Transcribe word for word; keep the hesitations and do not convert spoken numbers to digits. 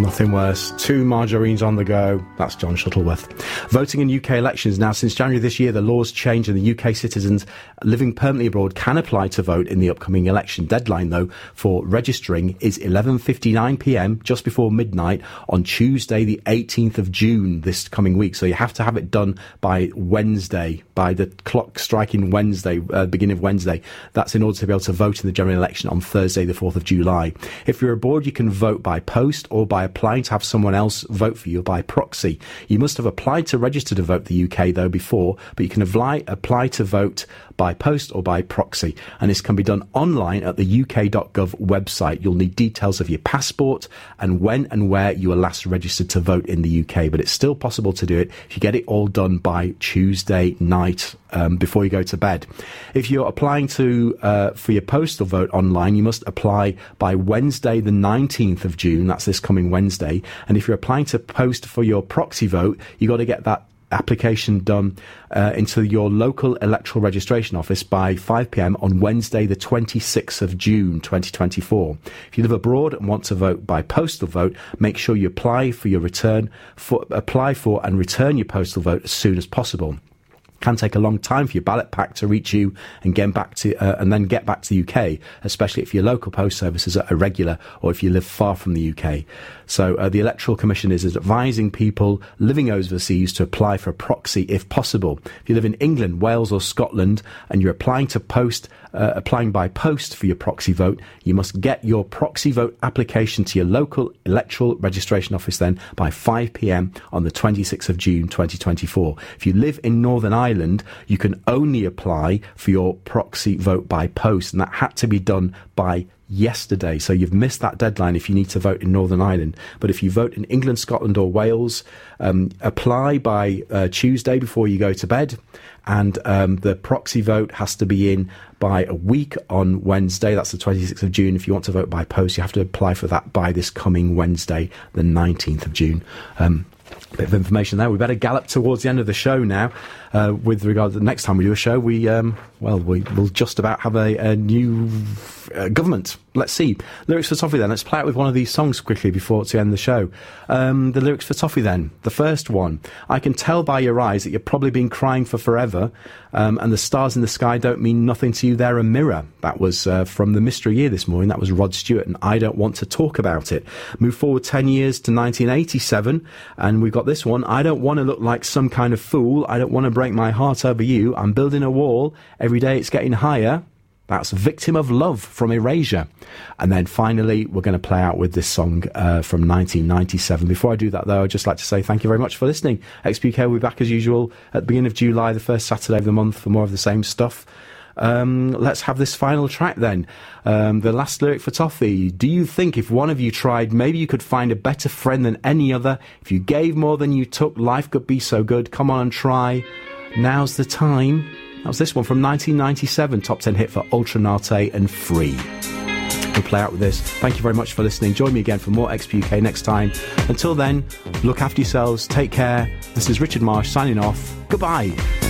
Nothing worse. Two margarines on the go. That's John Shuttleworth. Voting in U K elections. Now, since January this year, the law's changed and the U K citizens living permanently abroad can apply to vote in the upcoming election. Deadline, though, for registering is eleven fifty-nine p m, just before midnight, on Tuesday, the eighteenth of June, this coming week. So you have to have it done by Wednesday, by the clock striking Wednesday, uh, beginning of Wednesday. That's in order to be able to vote in the general election on Thursday, the fourth of July. If you're abroad, you can vote by post or by applying to have someone else vote for you by proxy. You must have applied to register to vote the U K, though, before, but you can apply, apply to vote by post or by proxy. And this can be done online at the u k dot gov website. You'll need details of your passport and when and where you were last registered to vote in the U K. But it's still possible to do it if you get it all done by Tuesday night um, before you go to bed. If you're applying to uh, for your postal vote online, you must apply by Wednesday, the nineteenth of June. That's this coming Wednesday. And if you're applying to post for your proxy vote, you've got to get that application done uh, into your local electoral registration office by five p m on Wednesday, the twenty-sixth of June, twenty twenty-four. If you live abroad and want to vote by postal vote, make sure you apply for your return, for, apply for and return your postal vote as soon as possible. Can take a long time for your ballot pack to reach you and get back to uh, and then get back to the U K, especially if your local post services are irregular or if you live far from the U K. So uh, the Electoral Commission is advising people living overseas to apply for a proxy if possible. If you live in England, Wales or Scotland and you're applying to post, uh, applying by post for your proxy vote, you must get your proxy vote application to your local electoral registration office then by five p m on the twenty-sixth of June, twenty twenty-four. If you live in Northern Ireland, you can only apply for your proxy vote by post, and that had to be done by yesterday. So you've missed that deadline if you need to vote in Northern Ireland. But if you vote in England, Scotland or Wales, um, apply by uh, Tuesday before you go to bed. And um, the proxy vote has to be in by a week on Wednesday. That's the twenty-sixth of June. If you want to vote by post, you have to apply for that by this coming Wednesday, the nineteenth of June. Um, bit of information there. We better gallop towards the end of the show now. Uh, with regard to the next time we do a show, we um, well, we will just about have a, a new uh, government. Let's see. Lyrics for Toffee then. Let's play it with one of these songs quickly before to end the show. Um, the lyrics for Toffee then. The first one. I can tell by your eyes that you've probably been crying for forever, um, and the stars in the sky don't mean nothing to you. They're a mirror. That was uh, from the Mystery Year this morning. That was Rod Stewart, and I Don't Want to Talk About It. Move forward ten years to nineteen eighty-seven, and we've got this one. I don't want to look like some kind of fool. I don't want to break my heart over you. I'm building a wall. Every day it's getting higher. That's Victim of Love from Erasure. And then finally, we're going to play out with this song uh, from nineteen ninety-seven. Before I do that, though, I'd just like to say thank you very much for listening. X P K will be back as usual at the beginning of July, the first Saturday of the month, for more of the same stuff. Um, let's have this final track then. Um, the last lyric for Toffee. Do you think if one of you tried, maybe you could find a better friend than any other? If you gave more than you took, life could be so good. Come on and try. Now's the time. That was this one from nineteen ninety-seven, top ten hit for Ultranate and Free. We'll play out with this. Thank you very much for listening. Join me again for more X P U K next time. Until then, look after yourselves. Take care. This is Richard Marsh signing off. Goodbye.